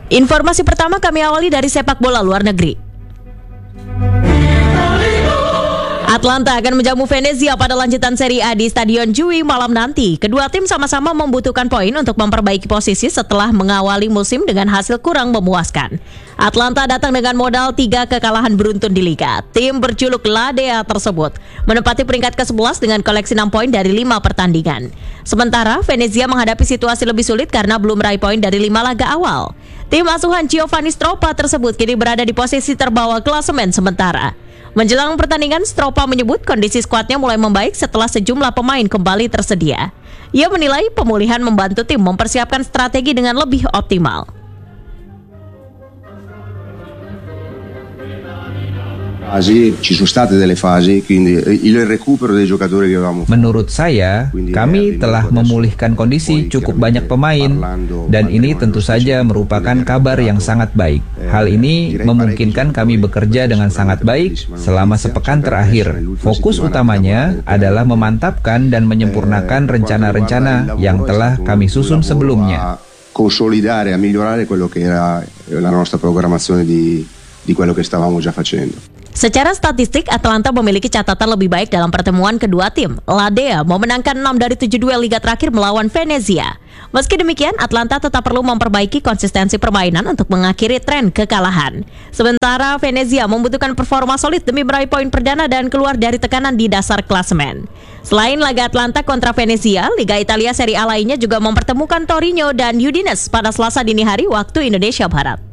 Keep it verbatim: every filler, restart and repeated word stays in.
Informasi pertama kami awali dari sepak bola luar negeri. Atlanta akan menjamu Venezia pada lanjutan Serie A di Stadion Giusti malam nanti. Kedua tim sama-sama membutuhkan poin untuk memperbaiki posisi setelah mengawali musim dengan hasil kurang memuaskan. Atlanta datang dengan modal tiga kekalahan beruntun di Liga. Tim berjuluk La Dea tersebut menempati peringkat kesebelas dengan koleksi enam poin dari lima pertandingan. Sementara Venezia menghadapi situasi lebih sulit karena belum meraih poin dari lima laga awal. Tim asuhan Giovanni Stropa tersebut kini berada di posisi terbawah klasemen sementara. Menjelang pertandingan, Stropa menyebut kondisi skuadnya mulai membaik setelah sejumlah pemain kembali tersedia. Ia menilai pemulihan membantu tim mempersiapkan strategi dengan lebih optimal. Ci sono state delle fasi, quindi il recupero dei giocatori che avevamo. Menurut saya, kami telah memulihkan kondisi cukup banyak pemain dan ini tentu saja merupakan kabar yang sangat baik. Hal ini memungkinkan kami bekerja dengan sangat baik selama sepekan terakhir. Fokus utamanya adalah memantapkan dan menyempurnakan rencana-rencana yang telah kami susun sebelumnya. Consolidare e migliorare quello che era la nostra programmazione di di quello che stavamo già facendo. Secara statistik, Atlanta memiliki catatan lebih baik dalam pertemuan kedua tim. La Dea memenangkan enam dari tujuh duel liga terakhir melawan Venezia. Meski demikian, Atlanta tetap perlu memperbaiki konsistensi permainan untuk mengakhiri tren kekalahan. Sementara Venezia membutuhkan performa solid demi meraih poin perdana dan keluar dari tekanan di dasar klasemen. Selain laga Atlanta kontra Venezia, Liga Italia Serie A lainnya juga mempertemukan Torino dan Udinese pada Selasa dini hari waktu Indonesia Barat.